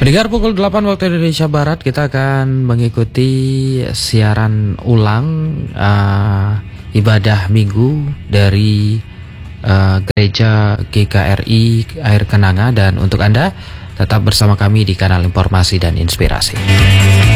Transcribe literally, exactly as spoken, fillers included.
Pendengar, pukul delapan waktu Indonesia Barat kita akan mengikuti siaran ulang uh, ibadah minggu dari uh, Gereja G K R I Air Kenanga. Dan untuk Anda tetap bersama kami di kanal Informasi dan Inspirasi.